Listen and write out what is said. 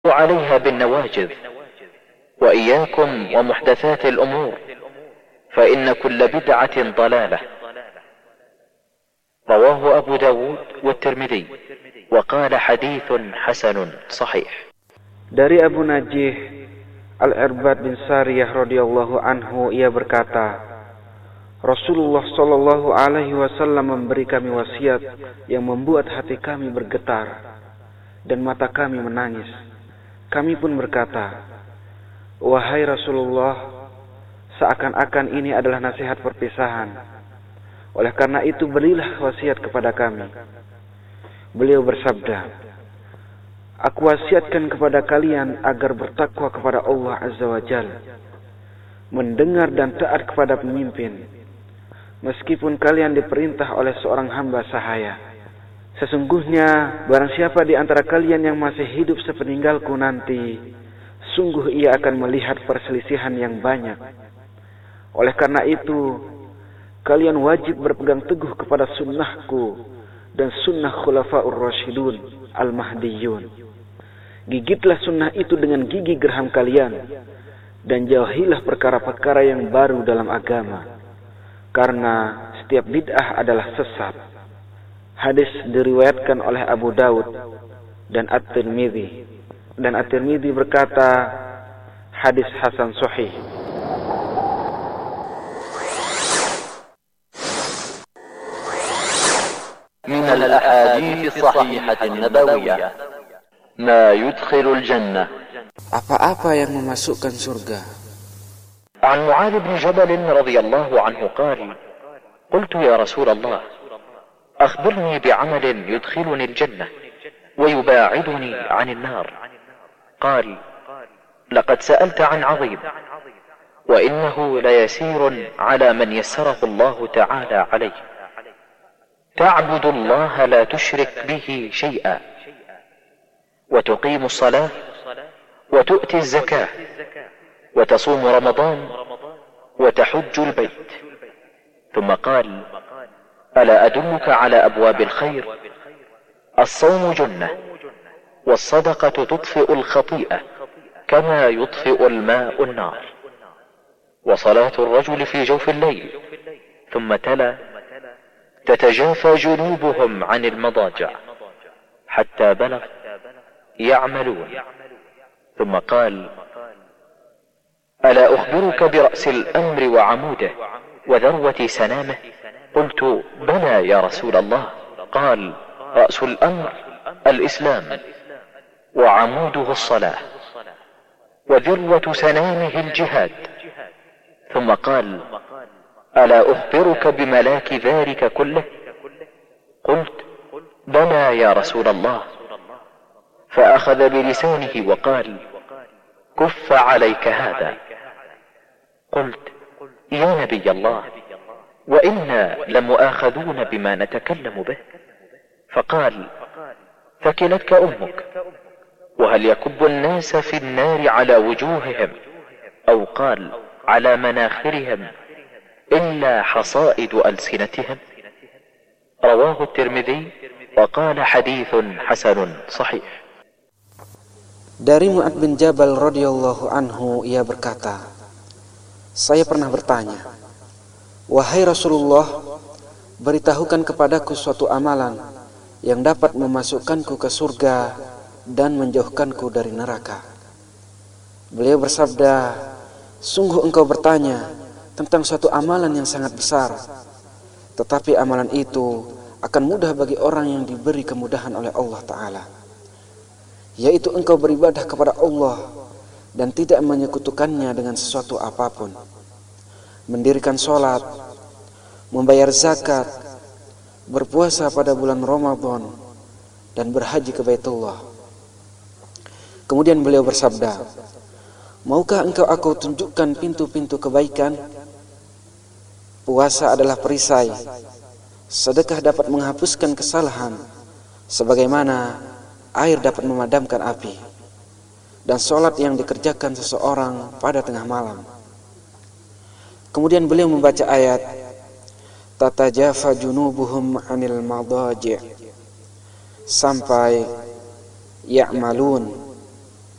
عليها بالنواجذ وإياكم ومحدثات الأمور فإن كل بدعة ضلالة. رواه أبو داود والترمذي وقال حديث حسن صحيح. Dari Abu Najih Al-Irbad bin Sariyah radhiyallahu anhu, ia berkata, Rasulullah sallallahu alaihi wasallam memberi kami wasiat yang membuat hati kami bergetar dan mata kami menangis. Kami pun berkata, wahai Rasulullah, seakan-akan ini adalah nasihat perpisahan. Oleh karena itu berilah wasiat kepada kami. Beliau bersabda, aku wasiatkan kepada kalian agar bertakwa kepada Allah Azza wa Jalla, mendengar dan taat kepada pemimpin, meskipun kalian diperintah oleh seorang hamba sahaya. Sesungguhnya barang siapa di antara kalian yang masih hidup sepeninggalku nanti, sungguh ia akan melihat perselisihan yang banyak. Oleh karena itu, kalian wajib berpegang teguh kepada sunnahku dan sunnah khulafaur rasyidun al-mahdiyyun. Gigitlah sunnah itu dengan gigi geraham kalian, dan jauhilah perkara-perkara yang baru dalam agama, karena setiap bid'ah adalah sesat. Hadis diriwayatkan oleh Abu Daud dan At-Tirmidzi, dan At-Tirmidzi berkata, hadis hasan sahih. من الأحاديث الصحيحة النبوية ما يدخل الجنة. Apa-apa yang memasukkan surga. عن معاذ بن جبل رضي الله عنه قال قلت يا رسول الله أخبرني بعمل يدخلني الجنة ويباعدني عن النار. قال لقد سألت عن عظيم وإنه ليسير على من يسره الله تعالى عليه. تعبد الله لا تشرك به شيئا وتقيم الصلاة وتؤتي الزكاة وتصوم رمضان وتحج البيت. ثم قال ألا أدلك على أبواب الخير؟ الصوم جنة والصدقة تطفئ الخطيئة كما يطفئ الماء النار وصلاة الرجل في جوف الليل. ثم تلا تتجافى جنوبهم عن المضاجع حتى بلغ يعملون. ثم قال ألا أخبرك برأس الأمر وعموده وذروة سنامه؟ قلت بلى يا رسول الله. قال رأس الأمر الإسلام وعموده الصلاة وذروة سنامه الجهاد. ثم قال ألا أخبرك بملاك ذلك كله؟ قلت بلى يا رسول الله. فأخذ بلسانه وقال كف عليك هذا. قلت يا نبي الله وإنا لمؤاخذون بما نتكلم به. فقال ثكلتك أمك وهل يكب الناس في النار على وجوههم أو قال على مناخرهم إلا حصائد ألسنتهم. رواه الترمذي وقال حديث حسن صحيح. Dari Mu'adz bin Jabal radhiyallahu anhu, ia berkata, saya pernah bertanya, wahai Rasulullah, beritahukan kepadaku suatu amalan yang dapat memasukkanku ke surga dan menjauhkanku dari neraka. Beliau bersabda, sungguh engkau bertanya tentang suatu amalan yang sangat besar, tetapi amalan itu akan mudah bagi orang yang diberi kemudahan oleh Allah Ta'ala, yaitu engkau beribadah kepada Allah dan tidak menyekutukannya dengan sesuatu apapun, mendirikan sholat, membayar zakat, berpuasa pada bulan Ramadan, dan berhaji ke Baitullah. Kemudian beliau bersabda, maukah engkau aku tunjukkan pintu-pintu kebaikan? Puasa adalah perisai, sedekah dapat menghapuskan kesalahan, sebagaimana air dapat memadamkan api, dan sholat yang dikerjakan seseorang pada tengah malam. Kemudian beliau membaca ayat tatajafa junubuhum 'anil madaji' sampai ya'malun,